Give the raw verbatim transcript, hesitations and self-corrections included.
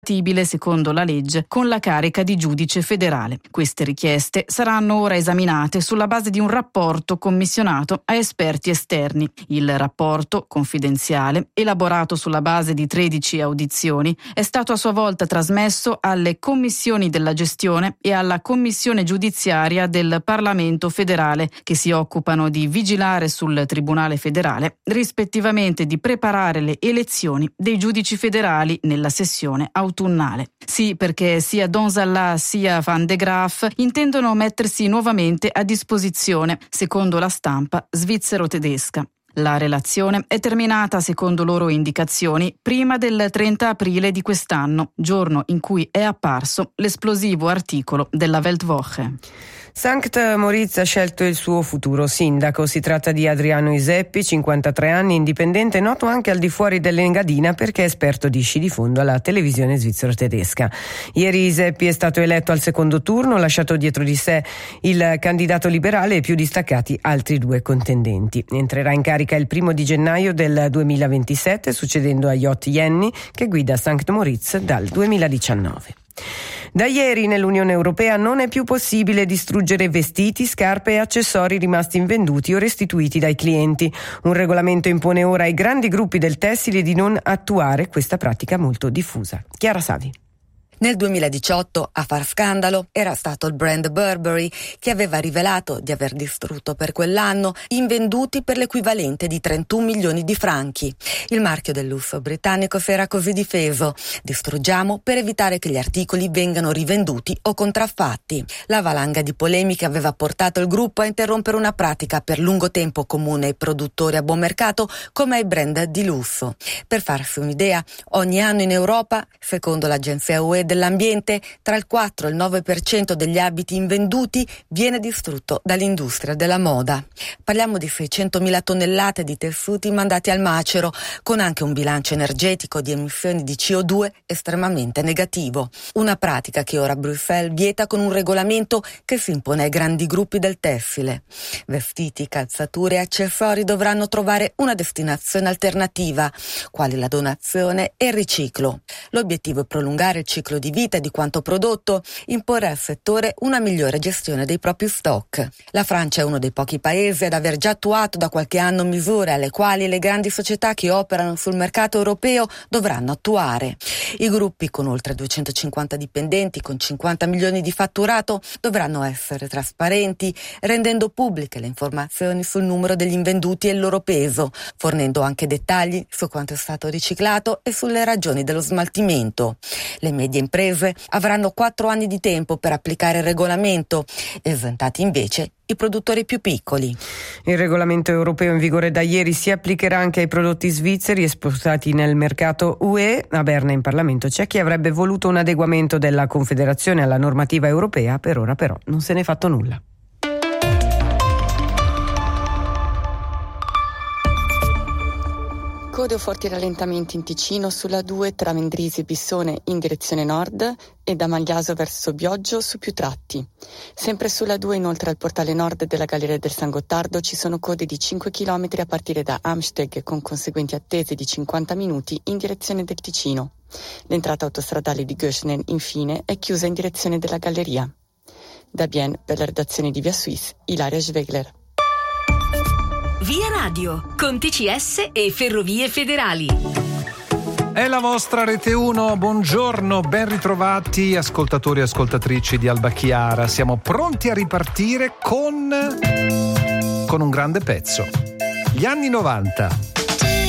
compatibile, secondo la legge, con la carica di giudice federale. Queste richieste saranno ora esaminate sulla base di un rapporto commissionato a esperti esterni. Il rapporto, confidenziale, elaborato sulla base di tredici audizioni, è stato a sua volta trasmesso alle commissioni della gestione e alla commissione giudiziaria del Parlamento federale, che si occupano di vigilare sul Tribunale federale, rispettivamente di preparare le elezioni dei giudici federali nella sessione autunnale. Sì, perché sia Donzalla sia Van de Graaf intendono mettersi nuovamente a disposizione, secondo la stampa svizzero-tedesca. La relazione è terminata, secondo loro indicazioni, prima del trenta aprile di quest'anno, giorno in cui è apparso l'esplosivo articolo della Weltwoche. Sankt Moritz ha scelto il suo futuro sindaco. Si tratta di Adriano Iseppi, cinquantatré anni, indipendente, noto anche al di fuori dell'Engadina perché è esperto di sci di fondo alla televisione svizzero-tedesca. Ieri Iseppi è stato eletto al secondo turno, lasciato dietro di sé il candidato liberale e più distaccati altri due contendenti. Entrerà in carica il primo di gennaio del duemilaventisette, succedendo a Jott Jenny, che guida Sankt Moritz dal duemiladiciannove. Da ieri nell'Unione Europea non è più possibile distruggere vestiti, scarpe e accessori rimasti invenduti o restituiti dai clienti. Un regolamento impone ora ai grandi gruppi del tessile di non attuare questa pratica molto diffusa. Chiara Savi. Nel duemiladiciotto a far scandalo era stato il brand Burberry, che aveva rivelato di aver distrutto per quell'anno invenduti per l'equivalente di trentuno milioni di franchi. Il marchio del lusso britannico si era così difeso: distruggiamo per evitare che gli articoli vengano rivenduti o contraffatti. La valanga di polemiche aveva portato il gruppo a interrompere una pratica per lungo tempo comune ai produttori a buon mercato come ai brand di lusso. Per farsi un'idea, ogni anno in Europa, secondo l'agenzia U E dell'ambiente, tra il quattro e il nove per cento degli abiti invenduti viene distrutto dall'industria della moda. Parliamo di seicentomila tonnellate di tessuti mandati al macero, con anche un bilancio energetico di emissioni di C O due estremamente negativo. Una pratica che ora Bruxelles vieta con un regolamento che si impone ai grandi gruppi del tessile. Vestiti, calzature e accessori dovranno trovare una destinazione alternativa, quali la donazione e il riciclo. L'obiettivo è prolungare il ciclo di vita di quanto prodotto, imporre al settore una migliore gestione dei propri stock. La Francia è uno dei pochi paesi ad aver già attuato da qualche anno misure alle quali le grandi società che operano sul mercato europeo dovranno attuare. I gruppi con oltre duecentocinquanta dipendenti con cinquanta milioni di fatturato dovranno essere trasparenti, rendendo pubbliche le informazioni sul numero degli invenduti e il loro peso, fornendo anche dettagli su quanto è stato riciclato e sulle ragioni dello smaltimento. Le medie imprese avranno quattro anni di tempo per applicare il regolamento, esentati invece i produttori più piccoli. Il regolamento europeo in vigore da ieri si applicherà anche ai prodotti svizzeri esportati nel mercato U E. A Berna in Parlamento c'è chi avrebbe voluto un adeguamento della Confederazione alla normativa europea, per ora però non se n'è fatto nulla. Code o forti rallentamenti in Ticino sulla due tra Mendrisi e Bissone in direzione nord e da Magliaso verso Bioggio su più tratti. Sempre sulla due, inoltre al portale nord della Galleria del San Gottardo, ci sono code di cinque chilometri a partire da Amsteg con conseguenti attese di cinquanta minuti in direzione del Ticino. L'entrata autostradale di Göschnen, infine, è chiusa in direzione della Galleria. Da Bienne, per la redazione di Via Suisse, Ilaria Schwegler. Via Radio, con T C S e Ferrovie Federali. È la vostra Rete uno, buongiorno, ben ritrovati ascoltatori e ascoltatrici di Alba Chiara. Siamo pronti a ripartire con, con un grande pezzo. Gli anni novanta.